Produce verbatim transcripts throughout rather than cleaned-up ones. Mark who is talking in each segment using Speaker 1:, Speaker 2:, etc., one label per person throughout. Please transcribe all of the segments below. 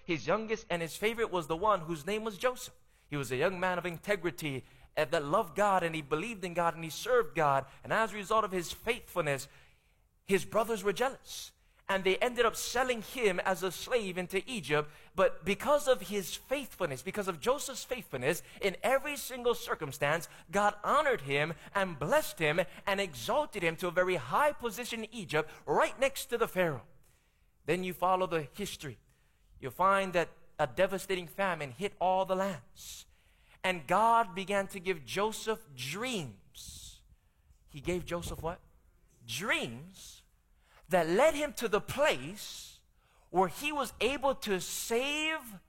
Speaker 1: his youngest and his favorite was the one whose name was Joseph. He was a young man of integrity and that loved God, and he believed in God, and he served God. And as a result of his faithfulness, his brothers were jealous. And they ended up selling him as a slave into Egypt. But because of his faithfulness, because of Joseph's faithfulness, in every single circumstance, God honored him and blessed him and exalted him to a very high position in Egypt, right next to the Pharaoh. Then you follow the history. You'll find that a devastating famine hit all the lands. And God began to give Joseph dreams. He gave Joseph what? Dreams that led him to the place where he was able to save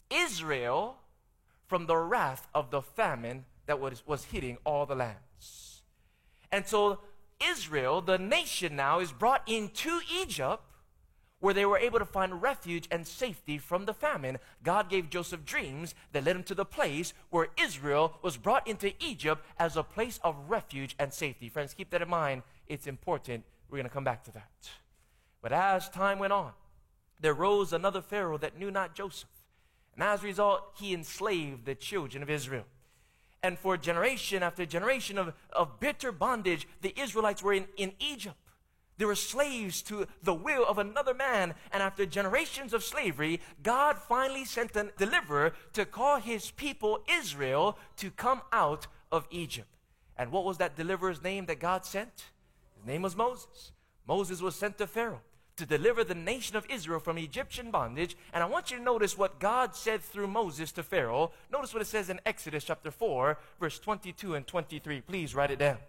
Speaker 1: Israel from the wrath of the famine that was, was hitting all the lands. And so Israel, the nation now, is brought into Egypt, where they were able to find refuge and safety from the famine. God gave Joseph dreams that led him to the place where Israel was brought into Egypt as a place of refuge and safety. Friends, keep that in mind. It's important. We're going to come back to that. But as time went on, there rose another Pharaoh that knew not Joseph. And as a result, he enslaved the children of Israel. And for generation after generation of, of bitter bondage, the Israelites were in, in Egypt. They were slaves to the will of another man. And after generations of slavery, God finally sent a deliverer to call his people Israel to come out of Egypt. And what was that deliverer's name that God sent? His name was Moses. Moses was sent to Pharaoh to deliver the nation of Israel from Egyptian bondage. And I want you to notice what God said through Moses to Pharaoh. Notice what it says in Exodus chapter four, verse twenty-two and twenty-three. Please write it down.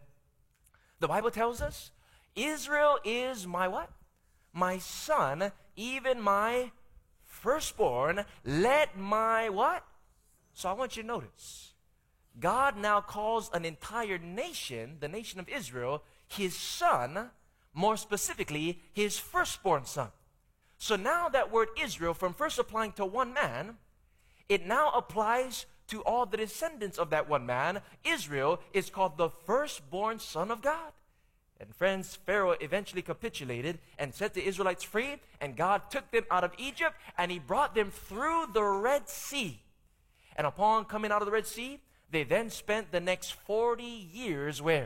Speaker 1: The Bible tells us, Israel is my what? My son, even my firstborn. Let my what? So I want you to notice. God now calls an entire nation, the nation of Israel, his son, more specifically, his firstborn son. So now that word Israel, from first applying to one man, it now applies to all the descendants of that one man. Israel is called the firstborn son of God. And friends, Pharaoh eventually capitulated and set the Israelites free, and God took them out of Egypt, and he brought them through the Red Sea. And upon coming out of the Red Sea, they then spent the next forty years where?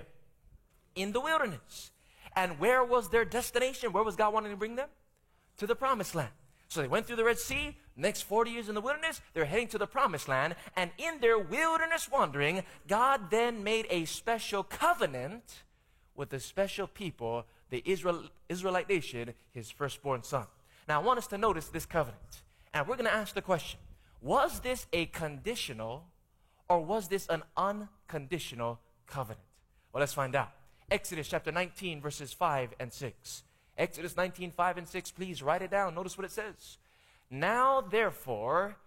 Speaker 1: In the wilderness. And where was their destination? Where was God wanting to bring them? To the Promised Land. So they went through the Red Sea, next forty years in the wilderness, they're heading to the Promised Land, and in their wilderness wandering, God then made a special covenant with a special people, the Israel, Israelite nation, his firstborn son. Now I want us to notice this covenant. And we're going to ask the question, was this a conditional or was this an unconditional covenant? Well, let's find out. Exodus chapter nineteen, verses five and six. Exodus nineteen, five and six, please write it down. Notice what it says. Now therefore,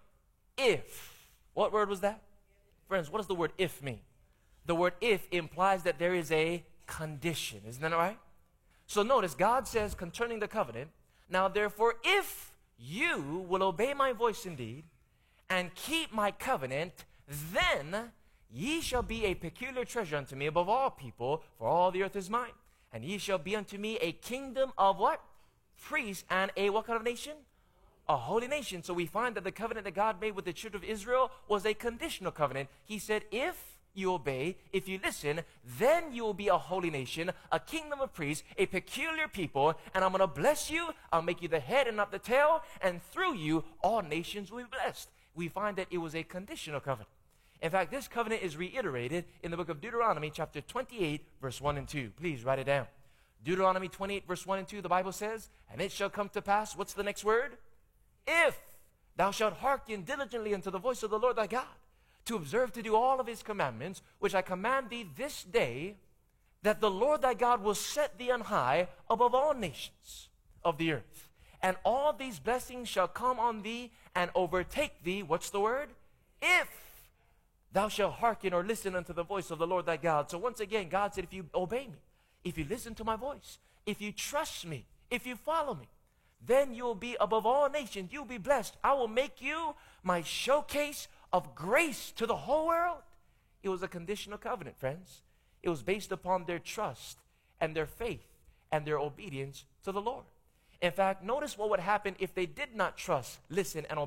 Speaker 1: if, what word was that? Friends, what does the word if mean? The word if implies that there is a condition. Isn't that right? So notice, God says concerning the covenant, now therefore, if you will obey my voice indeed, and keep my covenant, then ye shall be a peculiar treasure unto me above all people, for all the earth is mine. And ye shall be unto me a kingdom of what? Priests, and a what kind of nation? A holy nation. So we find that the covenant that God made with the children of Israel was a conditional covenant. He said, if you obey, if you listen, then you will be a holy nation, a kingdom of priests, a peculiar people, and I'm going to bless you. I'll make you the head and not the tail, and through you, all nations will be blessed. We find that it was a conditional covenant. In fact, this covenant is reiterated in the book of Deuteronomy, chapter twenty-eight, verse one and two. Please write it down. Deuteronomy twenty-eight, verse one and two, the Bible says, and it shall come to pass, what's the next word? If thou shalt hearken diligently unto the voice of the Lord thy God, to observe to do all of his commandments, which I command thee this day, that the Lord thy God will set thee on high above all nations of the earth. And all these blessings shall come on thee and overtake thee. What's the word? If thou shalt hearken or listen unto the voice of the Lord thy God. So once again, God said, if you obey me, if you listen to my voice, if you trust me, if you follow me, then you'll be above all nations. You'll be blessed. I will make you my showcase of grace to the whole world. It was a conditional covenant, friends. It was based upon their trust and their faith and their obedience to the Lord. In fact, notice what would happen if they did not trust, listen, and obey.